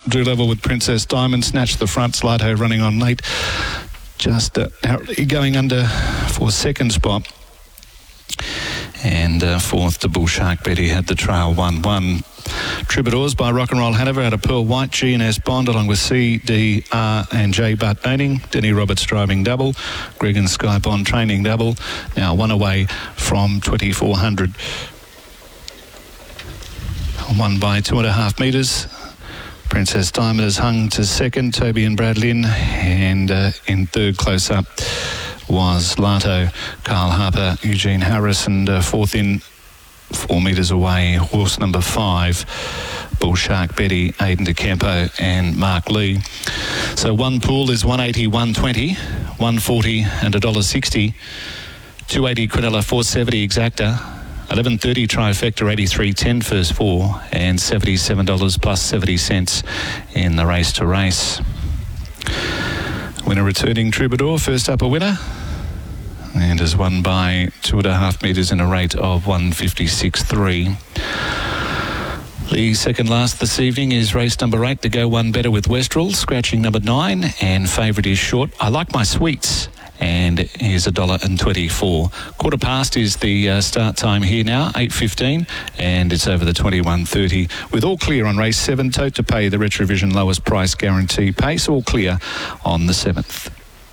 drew level with Princess Diamond, snatched the front. Zlato running on late, just going under for second spot. And fourth to Bull Shark Betty had the trail 1-1. Troubadours by Rock and Roll Hanover out of Pearl White, G&S Bond along with C, D, R and J Butt owning. Denny Roberts driving double. Greg and Sky Bond training double. Now one away from 2400. Won by 2.5 metres. Princess Diamond has hung to second. Toby and Brad Lynn. And in third close up was Lato, Carl Harper, Eugene Harris, and fourth in 4 metres away, horse number 5, Bull Shark Betty, Aidan DeCampo and Mark Lee. So one pool is 180, 120, 140 and $1.60, 280 Quinella, 470 Exacta, 11.30 Trifecta, 83.10 first 4, and $77 plus 70 cents in the race to race. Winner returning Troubadour, first up a winner, and has won by 2.5 metres in a rate of 156.3. The second last this evening is race number 8, to go one better with Westrel, scratching number 9, and favourite is Short. I Like My Sweets, and here's $1.24. Quarter past is the start time here now, 8:15, and it's over the 21:30. With all clear on race 7, tote to pay the Retrovision lowest price guarantee pace, all clear on the 7th.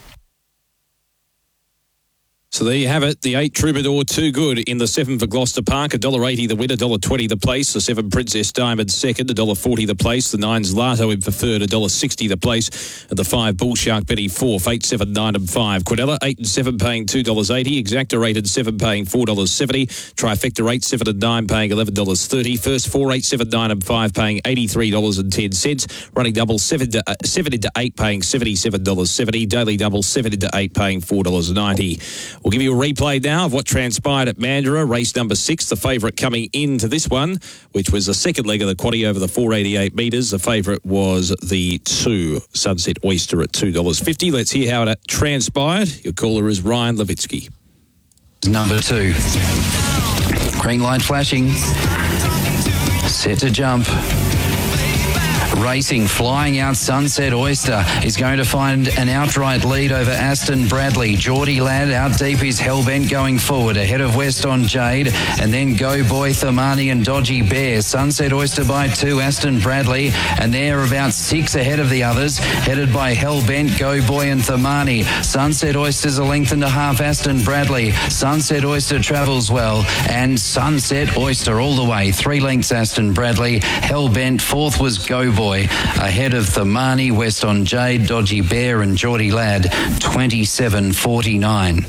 So there you have it. The 8 Troubadour, Too Good in the 7 for Gloucester Park. $1.80 the winner, $1.20 the place. The 7 Princess Diamond second, $1.40 the place. The 9's Lato in for third, $1.60 the place. And the 5 Bull Shark Betty fourth, 8, 7, 9 and 5. Quinella 8 and 7 paying $2.80. Exacta 8 and 7 paying $4.70. Trifecta 8, 7 and 9 paying $11.30. First 4, 8, 7, 9 and 5 paying $83.10. Running double 7 into 8 paying $77.70. Daily double 7 into 8 paying $4.90. We'll give you a replay now of what transpired at Mandurah, race number 6, the favourite coming into this one, which was the second leg of the quaddie over the 488 metres. The favourite was the 2 Sunset Oyster at $2.50. Let's hear how it transpired. Your caller is Ryan Levitsky. Number 2. Green light flashing. Set to jump. Racing, flying out, Sunset Oyster is going to find an outright lead over Aston Bradley. Geordie Lad out deep is Hellbent going forward ahead of West on Jade, and then Go Boy, Thamani and Dodgy Bear. Sunset Oyster by 2, Aston Bradley, and they're about 6 ahead of the others, headed by Hellbent, Go Boy and Thamani. Sunset Oyster's a length and a half, Aston Bradley. Sunset Oyster travels well, and Sunset Oyster all the way, 3 lengths Aston Bradley. Hellbent, fourth was Go Boy, ahead of Thamani, West on Jade, Dodgy Bear and Geordie Lad, 27.49.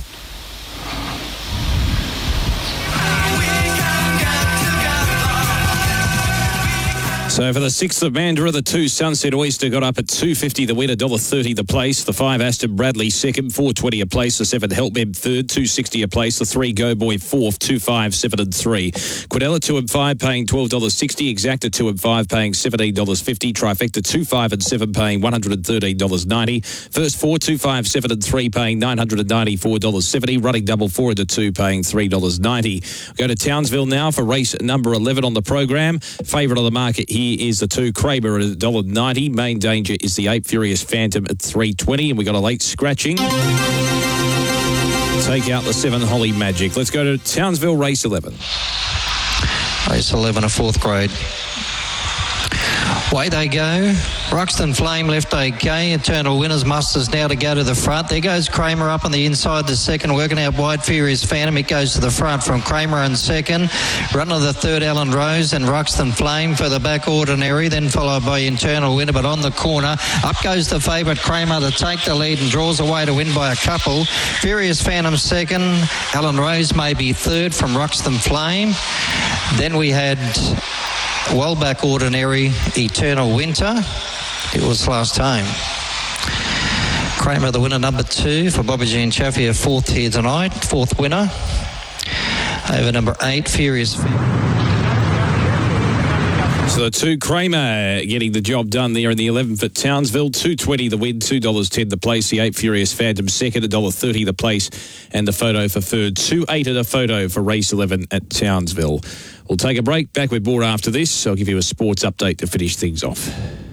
So for the 6th of Mandurah, the 2 Sunset Oyster got up at $2.50 the winner, $1.30 the place. The 5 Aston Bradley second, $4.20 a place. The 7 Helpmem third, $2.60 a place. The 3 Go Boy fourth, $2, 5, 7 and 3. Quinella 2 and 5 paying $12.60. Exacta 2 and 5 paying $17.50. Trifecta 2, 5 and 7 paying $113.90. First 4, 2, 5, 7 and 3 paying $994.70. Running double 4 into 2 paying $3.90. Go to Townsville now for race number 11 on the program. Favourite on the market here is the 2 Kramer at $1.90. Main danger is the 8 Furious Phantom at $3.20, and we got a late scratching. Take out the 7 Holly Magic. Let's go to Townsville race 11. Race 11, a 4th grade. Away they go. Ruxton Flame left okay. Eternal Winners musters now to go to the front. There goes Kramer up on the inside, the second, working out wide Furious Phantom. It goes to the front from Kramer and second. Runner the 3rd, Alan Rose, and Ruxton Flame for the back, Ordinary, then followed by Eternal Winner, but on the corner. Up goes the favourite Kramer to take the lead and draws away to win by a couple. Furious Phantom second. Alan Rose maybe 3rd from Ruxton Flame. Then we had Wellback Ordinary, Eternal Winter. It was last time. Kramer the winner, number 2 for Bobby Jean Chaffee, 4th here tonight, 4th winner. Over number 8, Furious. So the 2 Kramer getting the job done there in the 11th at Townsville. $2.20 the win, $2.10 the place. The 8 Furious Phantom second, $1.30 the place. And the photo for third, $2.8 at a photo for race 11 at Townsville. We'll take a break. Back with more after this. I'll give you a sports update to finish things off.